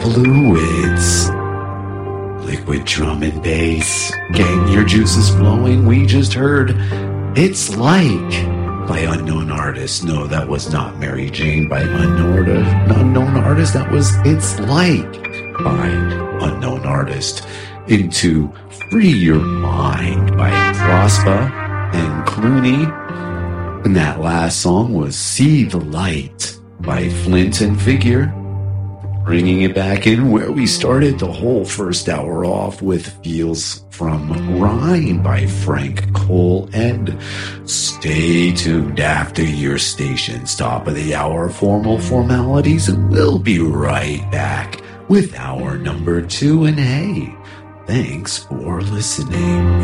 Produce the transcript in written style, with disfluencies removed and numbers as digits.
fluids. Liquid drum and bass. Gang, your juices flowing. We just heard It's Like by Unknown Artist. No, that was not Mary Jane by Unknown Artist. That was It's Like by Unknown Artist. Into Free Your Mind by Prospa and Clooney. And that last song was See the Light by Flint and Figure. Bringing it back in where we started the whole first hour off with Feels from Rhyme by Frank Cole. And stay tuned after your station's top of the hour formal formalities, and we'll be right back with hour number 2. And hey, thanks for listening.